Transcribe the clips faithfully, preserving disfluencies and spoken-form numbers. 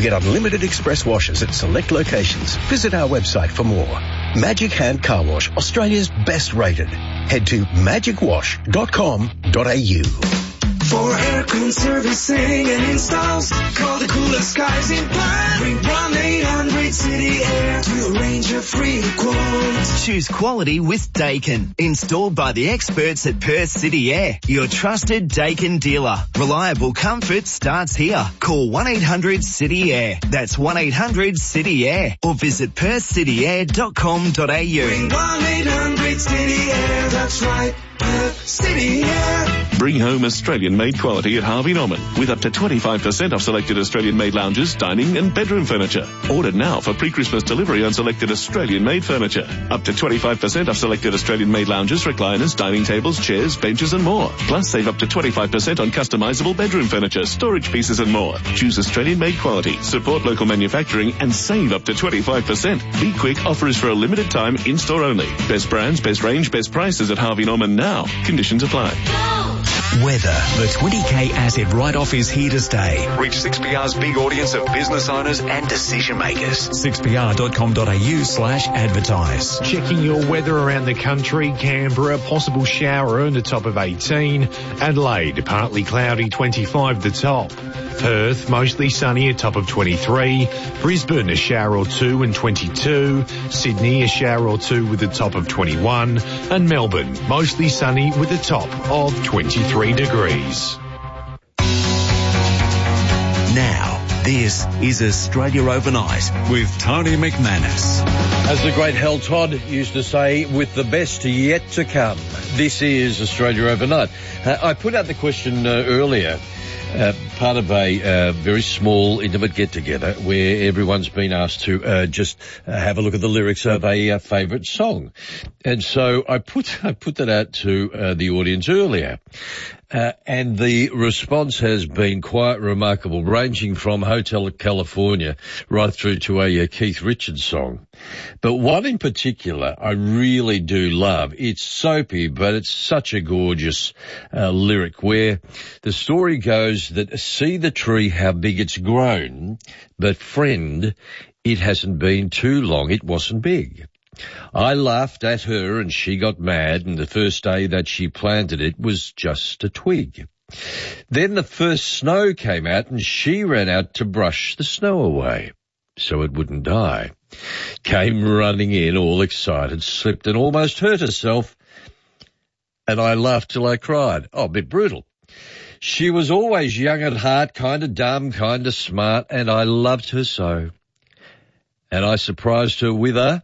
get unlimited express washes at select locations. Visit our website for more. Magic Hand Car Wash, Australia's best rated. Head to magic wash dot com dot a u. For aircon servicing and installs, call the coolest guys in plan. Ring one eight hundred city air to arrange a free quote. Choose quality with Dakin. Installed by the experts at Perth City Air. Your trusted Dakin dealer. Reliable comfort starts here. Call one eight hundred city air. That's one eight hundred city air. Or visit perth city air dot com dot a u. Ring one eight hundred city air. That's right. Perth City Air. Bring home Australian-made quality at Harvey Norman with up to twenty-five percent off selected Australian-made lounges, dining and bedroom furniture. Order now for pre-Christmas delivery on selected Australian-made furniture. Up to twenty-five percent off selected Australian-made lounges, recliners, dining tables, chairs, benches and more. Plus save up to twenty-five percent on customizable bedroom furniture, storage pieces and more. Choose Australian-made quality, support local manufacturing and save up to twenty-five percent. Be quick, offer is for a limited time, in-store only. Best brands, best range, best prices at Harvey Norman now. Conditions apply. Weather. The twenty K asset write-off is here to stay. Reach six P R's big audience of business owners and decision makers. six p r dot com dot a u slash advertise. Checking your weather around the country. Canberra, possible shower and a top of eighteen. Adelaide, partly cloudy, twenty-five the top. Perth, mostly sunny, a top of twenty-three. Brisbane, a shower or two and twenty-two. Sydney, a shower or two with a top of twenty-one. And Melbourne, mostly sunny with a top of twenty-three degrees. Now, this is Australia Overnight with Tony McManus. As the great Hal Todd used to say, with the best yet to come. This is Australia Overnight. Uh, I put out the question uh, earlier. Uh, part of a uh, very small, intimate get-together where everyone's been asked to uh, just uh, have a look at the lyrics of a uh, favourite song. And so I put I put that out to uh, the audience earlier. Uh, and the response has been quite remarkable, ranging from Hotel California right through to a uh, Keith Richards song. But one in particular I really do love. It's soapy, but it's such a gorgeous uh, lyric where the story goes that see the tree how big it's grown, but friend, it hasn't been too long, it wasn't big. I laughed at her and she got mad, and the first day that she planted it was just a twig. Then the first snow came out and she ran out to brush the snow away so it wouldn't die. Came running in all excited, slipped and almost hurt herself, and I laughed till I cried. Oh, a bit brutal. She was always young at heart, kind of dumb, kind of smart, and I loved her so. And I surprised her with a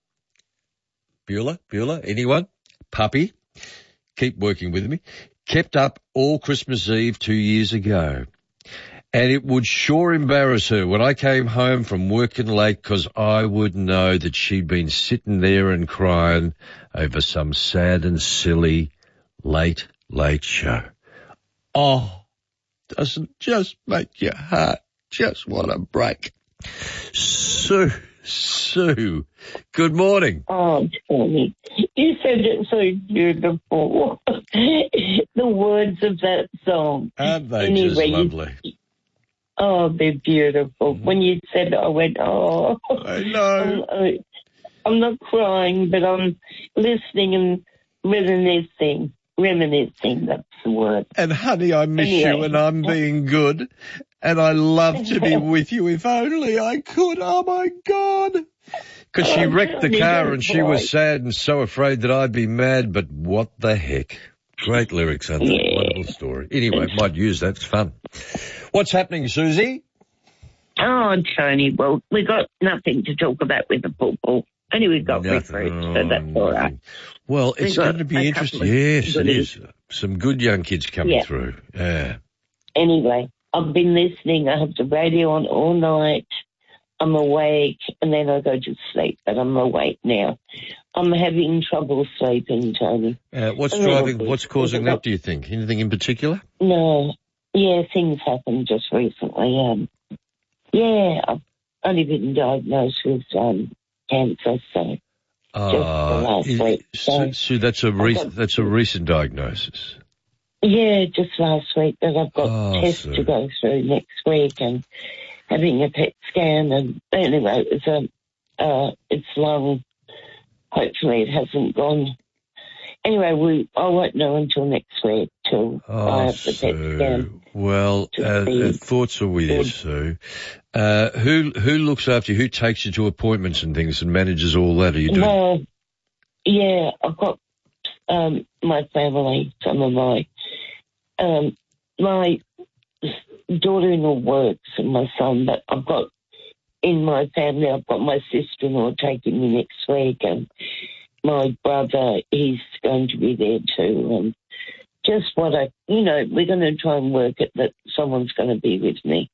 Beulah, Beulah, anyone? Puppy. Keep working with me. Kept up all Christmas Eve two years ago. And it would sure embarrass her when I came home from working late, 'cause I would know that she'd been sitting there and crying over some sad and silly late, late show. Oh, doesn't just make your heart just want to break. Sue. Sue, good morning. Oh, Tony, you said it so beautiful. The words of that song. Aren't they anyway, just lovely? You, oh, they're beautiful. When you said it, I went, oh. I know. I'm, I'm not crying, but I'm listening and reminiscing. Reminiscing, that's the word. And honey, I miss anyway. you and I'm being good. And I love to be with you if only I could. Oh, my God. Because she wrecked the car and she was sad and so afraid that I'd be mad. But what the heck? Great lyrics, aren't they? Yeah. Wonderful story. Anyway, might use that. It's fun. What's happening, Susie? Oh, Tony, well, we got nothing to talk about with the football. Only we've got recruits, so that's all right. Well, it's going to be interesting. Yes, it is. Some good young kids coming yeah. through. Yeah. Anyway, I've been listening. I have the radio on all night. I'm awake, and then I go to sleep, but I'm awake now. I'm having trouble sleeping, Tony. Uh, what's driving, what's causing that, do you think? Anything in particular? No. Yeah, things happened just recently. Um, yeah, I've only been diagnosed with um, cancer, so uh, just last is, week. So, so that's a re- got, that's a recent diagnosis? Yeah, just last week, but I've got oh, tests so. to go through next week, and having a P E T scan, and anyway, it was a, uh, it's lung. Hopefully it hasn't gone. Anyway, we I won't know until next week till Oh, I have the P E T Sue. scan. Well, uh, uh, thoughts are with you, Sue. Uh, who who looks after you? Who takes you to appointments and things and manages all that? Are you doing? Well, yeah, I've got um, my family, some of my um, my daughter-in-law works and my son, but I've got in my family, I've got my sister-in-law taking me next week, and my brother, he's going to be there too, and just what I, you know, we're going to try and work it that someone's going to be with me.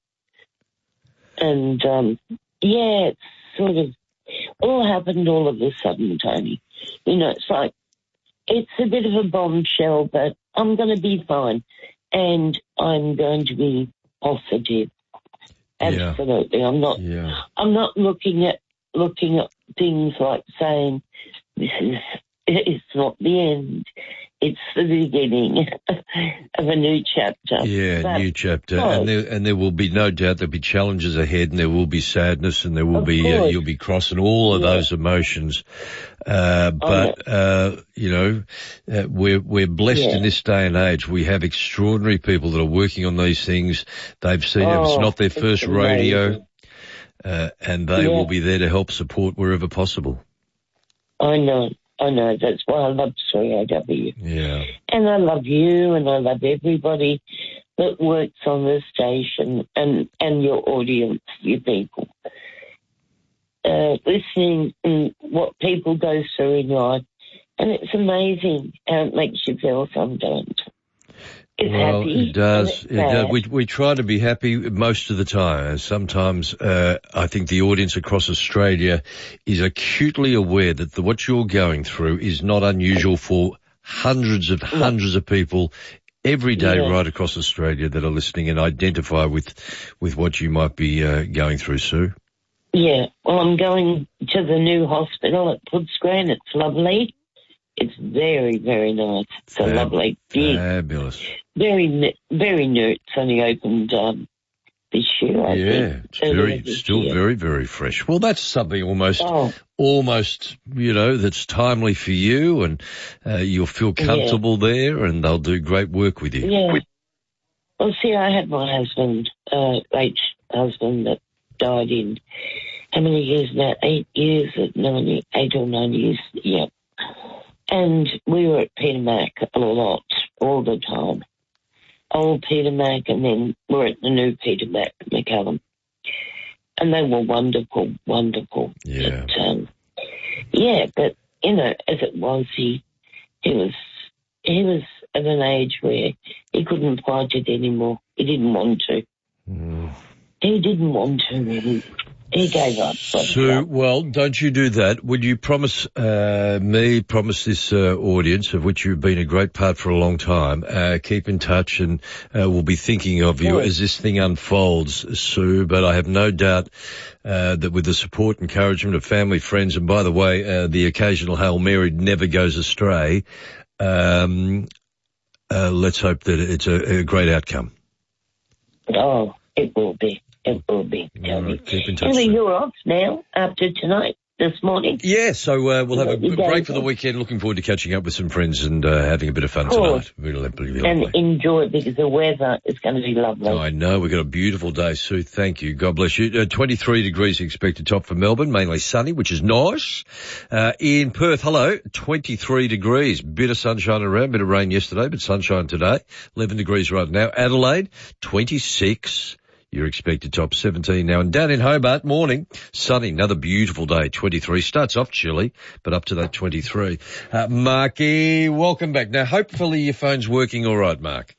And, um, yeah, it's sort of all happened all of a sudden, Tony. You know, it's like, it's a bit of a bombshell, but I'm going to be fine. And I'm going to be positive. Absolutely. Yeah. I'm not, yeah. I'm not looking at, looking at things like saying, this is, it's not the end. It's the beginning of a new chapter. Yeah, but, new chapter, oh, and there and there will be no doubt there'll be challenges ahead, and there will be sadness, and there will Of be uh, course. you'll be crossing all of Yeah. those emotions. Uh, but uh, you know, uh, we're we're blessed Yeah. in this day and age. We have extraordinary people that are working on these things. They've seen it. It's Oh, not their it's first rodeo, amazing. uh, and they Yeah. will be there to help support wherever possible. I know, I know. That's why I love three A W. Yeah. And I love you, and I love everybody that works on the station, and, and your audience, you people. Uh, listening to what people go through in life, and it's amazing how it makes you feel sometimes. It's Well, happy. it does. and it's It does. sad. We we try to be happy most of the time. Sometimes uh, I think the audience across Australia is acutely aware that the, what you're going through is not unusual for hundreds of hundreds of people every day Yeah. right across Australia that are listening and identify with with what you might be uh, going through, Sue. Yeah, well, I'm going to the new hospital at Footscray. It's lovely. It's very, very nice. It's a Fab- lovely, big, Fabulous. very, n- very new. It's only opened um, this year, I Yeah, think. it's Earlier very, this still year. very, very fresh. Well, that's something almost, Oh, almost, you know, that's timely for you, and uh, you'll feel comfortable there, and they'll do great work with you. yeah. Well, see, I had my husband, uh, late husband that died in, how many years now? Eight years, at ninety, eight or nine years, yeah. And we were at Peter Mac a lot, all the time. Old Peter Mac, and then we're at the new Peter Mac, McCallum. And they were wonderful, wonderful. Yeah. But, um, yeah, but, you know, as it was, he, he was, he was at an age where he couldn't fight it anymore. He didn't want to. Mm. He didn't want to, and he gave up. So, well, don't you do that. Would you promise uh, me, promise this uh, audience, of which you've been a great part for a long time, uh, keep in touch, and uh, we'll be thinking of you Yeah. as this thing unfolds, Sue. But I have no doubt uh, that with the support, encouragement of family, friends, and by the way, uh, the occasional Hail Mary never goes astray, um, uh, let's hope that it's a, a great outcome. Oh, it will be. It will be. All right, keep in touch. Anyway, Sue. you're off now after tonight, this morning. Yeah, so uh, we'll have a You good guys break for the are- weekend. Looking forward to catching up with some friends and uh, having a bit of fun Of course. tonight. It'll be And lovely. enjoy it because the weather is going to be lovely. Oh, I know. We've got a beautiful day, Sue. Thank you. God bless you. Uh, twenty-three degrees expected top for Melbourne, mainly sunny, which is nice. Uh, in Perth, hello, twenty-three degrees. Bit of sunshine around, bit of rain yesterday, but sunshine today. eleven degrees right now. Adelaide, twenty-six. You're expected top seventeen now. And down in Hobart, morning, sunny, another beautiful day, twenty-three. Starts off chilly, but up to that twenty-three. Uh, Marky, welcome back. Now, hopefully your phone's working all right, Mark.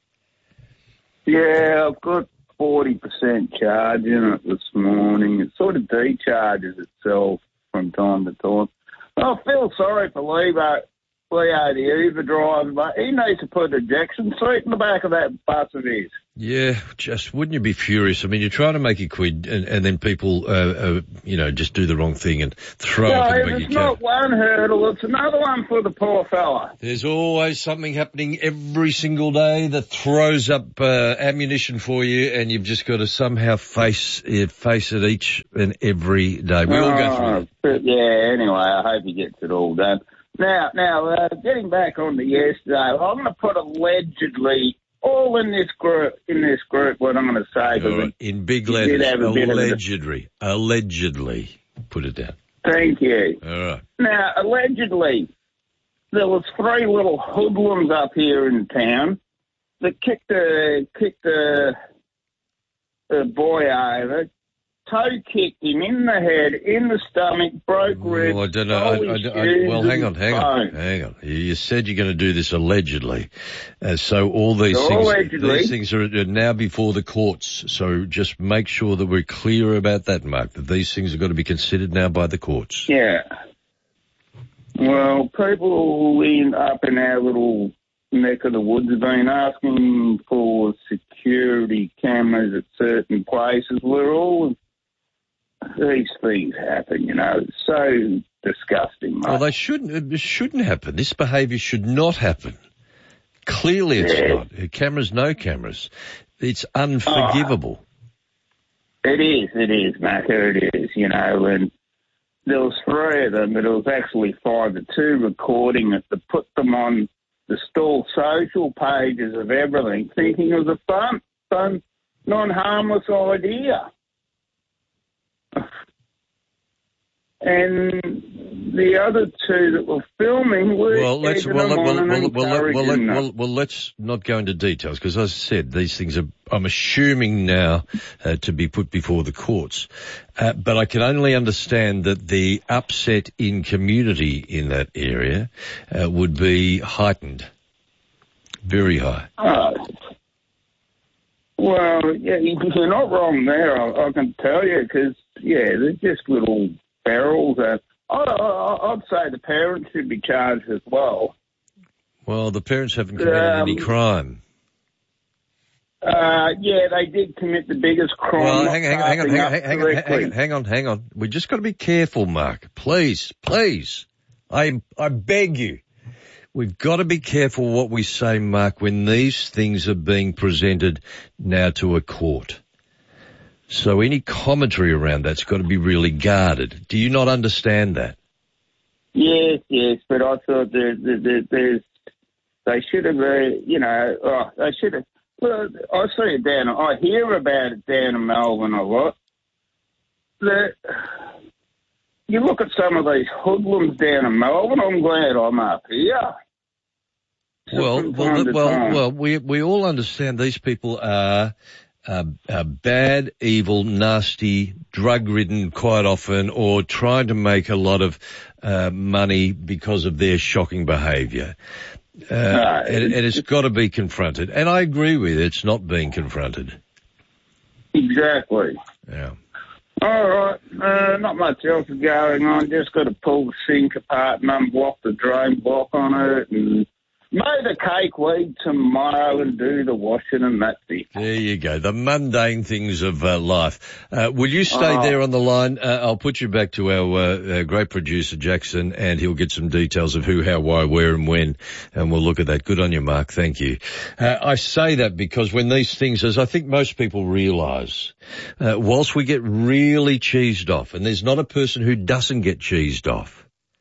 Yeah, I've got forty percent charge in it this morning. It sort of decharges itself from time to time. I feel sorry for Leo, Leo, the Uber driver, but he needs to put an ejection seat in the back of that bus of his. Yeah, just wouldn't you be furious? I mean, you're trying to make a quid, and, and then people, uh, uh, you know, just do the wrong thing and throw well, up in the if back of it's your not car. one hurdle, it's another one for the poor fella. There's always something happening every single day that throws up uh, ammunition for you, and you've just got to somehow face it, face it each and every day. We all go through it. But yeah, anyway, I hope he gets it all done. Now, now, uh, getting back on to yesterday, I'm going to put allegedly all in this group, in this group, what I'm going to say. All right. In big letters, allegedly, allegedly, put it down. Thank you. All right. Now, allegedly, there was three little hoodlums up here in town that kicked a, kicked a, a boy over, toe kicked him in the head, in the stomach, broke ribs. Oh, I don't know. I, I, I, well, hang on, hang on, hang on. You said you're going to do this allegedly. Uh, so all these so things, allegedly. these things are now before the courts. So just make sure that we're clear about that, Mark, that these things have got to be considered now by the courts. Yeah. Well, people in, up in our little neck of the woods have been asking for security cameras at certain places. We're all... These things happen, you know. It's so disgusting, mate. Well, they shouldn't. It shouldn't happen. This behaviour should not happen. Clearly, it's yeah. not. Cameras, no cameras. It's unforgivable. Oh, it is. It is, Macca. It is. You know, and there was three of them, but it was actually five. The two recording it to put them on the stall social pages of everything, thinking it was a fun, fun, non-harmless idea. And the other two that were filming were well, let's well, well, well, well, well, well, well, them. well, well, let's not go into details because, as I said, these things are, I'm assuming now, uh, to be put before the courts. Uh, but I can only understand that the upset in community in that area uh, would be heightened, very high. Oh. Well, yeah, you're not wrong there, I, I can tell you, because, yeah, they're just little barrels. That I, I, I'd say the parents should be charged as well. Well, the parents haven't committed um, any crime. Uh, yeah, they did commit the biggest crime. Well, hang, hang, hang on, hang on, hang, hang, on, hang on, on, hang on, hang on. We just got to be careful, Mark. Please, please. I, I beg you. We've got to be careful what we say, Mark, when these things are being presented now to a court. So any commentary around that's got to be really guarded. Do you not understand that? Yes, yes, but I thought there, there, there's, they should have, uh, you know, oh, they should have, well, I see it down, I hear about it down in Melbourne a lot. The, you look at some of these hoodlums down in Melbourne, I'm glad I'm up here. Well, well, well, well, we we all understand these people are, uh, are bad, evil, nasty, drug-ridden quite often, or trying to make a lot of uh, money because of their shocking behaviour. Uh, no, and, and it's got to be confronted. And I agree with it, it's not being confronted. Exactly. Yeah. All right, uh, not much else is going on. Just got to pull the sink apart and unblock the drain block on it and mow the cake weed tomorrow and do the washing and that's it. There you go, the mundane things of uh, life. Uh, will you stay uh, there on the line? Uh, I'll put you back to our, uh, our great producer, Jackson, and he'll get some details of who, how, why, where and when, and we'll look at that. Good on you, Mark. Thank you. Uh, I say that because when these things, as I think most people realise, uh, whilst we get really cheesed off, and there's not a person who doesn't get cheesed off,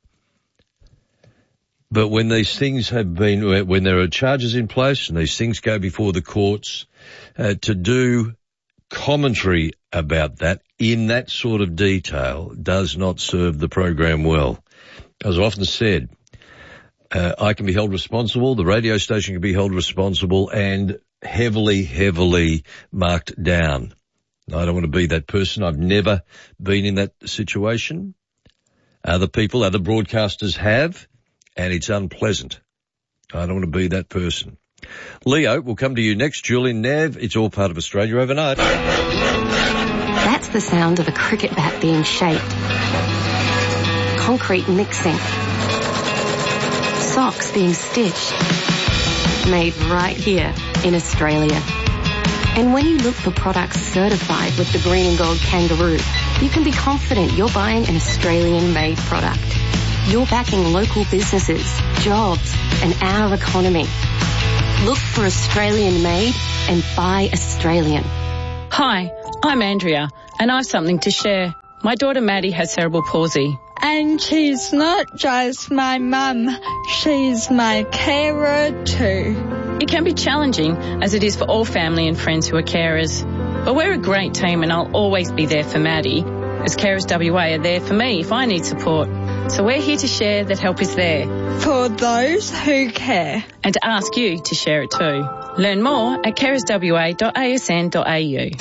but when these things have been, when there are charges in place and these things go before the courts, uh, to do commentary about that in that sort of detail does not serve the program well. As I've often said, uh, I can be held responsible, the radio station can be held responsible and heavily, heavily marked down. I don't want to be that person. I've never been in that situation. Other people, other broadcasters have. And it's unpleasant. I don't want to be that person. Leo, we'll come to you next. Julian, Nev, it's all part of Australia Overnight. That's the sound of a cricket bat being shaped. Concrete mixing. Socks being stitched. Made right here in Australia. And when you look for products certified with the Green and Gold Kangaroo, you can be confident you're buying an Australian-made product. You're backing local businesses, jobs, and our economy. Look for Australian-made and buy Australian. Hi, I'm Andrea, and I've something to share. My daughter Maddie has cerebral palsy. And she's not just my mum, she's my carer too. It can be challenging, as it is for all family and friends who are carers. But we're a great team, and I'll always be there for Maddie, as Carers W A are there for me if I need support. So we're here to share that help is there. For those who care. And to ask you to share it too. Learn more at carers w a dot a s n dot a u.